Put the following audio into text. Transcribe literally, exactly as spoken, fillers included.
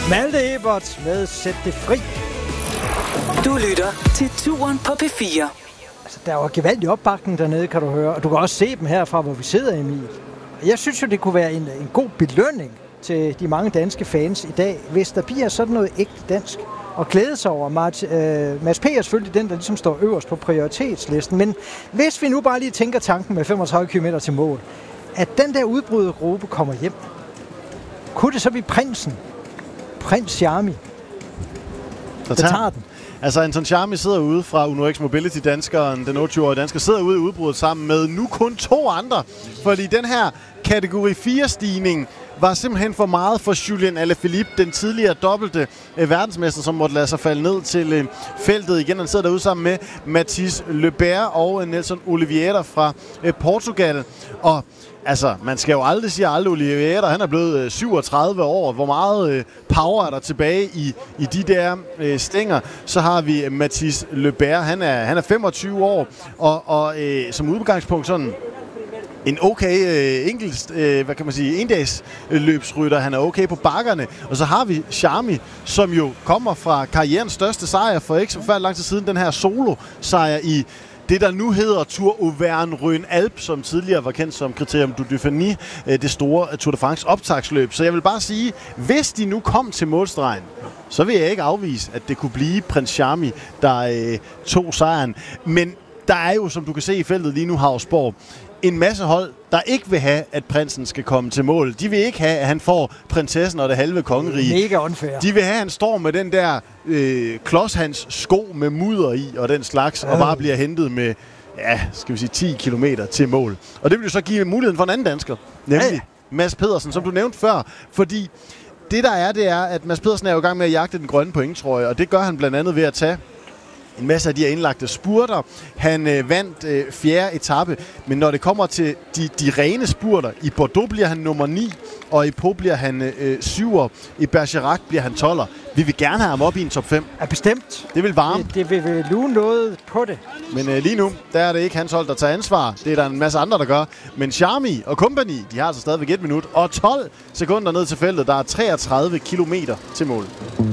Malte Ebert med Sæt det fri. Du lytter til Turen på P fire. Altså, der var gevaldig opbakning dernede, kan du høre. Og du kan også se dem herfra, hvor vi sidder, Emil. Jeg synes jo, det kunne være en, en god belønning til de mange danske fans i dag, hvis der bliver sådan noget ægte dansk og glæde sig over. Mart, øh, Mads P. er selvfølgelig den, der ligesom står øverst på prioritetslisten. Men hvis vi nu bare lige tænker tanken med femogtredive kilometer til mål, at den der udbrydergruppe kommer hjem, kunne det så blive prinsen? Prins Charmy, der tager, tager den. Altså, Anton Charmy sidder ude fra Uno X Mobility, danskeren, den otteogtyve-årige dansker, sidder ude i udbruddet sammen med nu kun to andre. Fordi den her kategori fire-stigning var simpelthen for meget for Julien Alaphilippe, den tidligere dobbelte øh, verdensmester, som måtte lade sig falde ned til øh, feltet igen. Han sidder derude sammen med Mathis Lebert og øh, Nelson Oliveira fra øh, Portugal. Og altså, man skal jo aldrig sige aldrig. Oliveira, han er blevet øh, syvogtredive år. Hvor meget øh, power er der tilbage i, i de der øh, stænger? Så har vi øh, Mathis Lebert, han er, han er femogtyve år, og, og øh, som udgangspunkt sådan en okay øh, enkelt, øh, hvad kan man sige, endags øh, løbsrytter. Han er okay på bakkerne. Og så har vi Charmy, som jo kommer fra karrierens største sejr for ikke så forfærdelig lang tid siden. Den her solo-sejr i det, der nu hedder Tour Auvergne-Rhône-Alpes, som tidligere var kendt som Criterium du Dauphiné, øh, det store Tour de France optagsløb. Så jeg vil bare sige, hvis de nu kom til målstregen, så vil jeg ikke afvise, at det kunne blive prins Charmy, der øh, tog sejren. Men der er jo, som du kan se i feltet lige nu, Havsborg, en masse hold, der ikke vil have, at prinsen skal komme til mål. De vil ikke have, at han får prinsessen og det halve kongerige. Mega unfair. De vil have, at han står med den der øh, klodshans sko med mudder i og den slags, øh. og bare bliver hentet med, ja, skal vi sige, ti kilometer til mål. Og det vil jo så give muligheden for en anden dansker, nemlig ja. Mads Pedersen, som du nævnte før. Fordi det der er, det er, at Mads Pedersen er jo i gang med at jagte den grønne pointtrøje, og det gør han blandt andet ved at tage en masse af de her indlagte spurter. Han øh, vandt øh, fjerde etape, men når det kommer til de, de rene spurter, i Bordeaux bliver han nummer ni, og i Pau bliver han øh, syver, i Bergerac bliver han tolver. Vi vil gerne have ham op i en top fem. Er bestemt. Det vil varme. Det, det vil lune noget på det. Men øh, lige nu, der er det ikke hans hold, der tager ansvar. Det er der en masse andre, der gør. Men Charmy og company, de har altså stadigvæk et minut og tolv sekunder ned til feltet. Der er treogtredive kilometer til mål.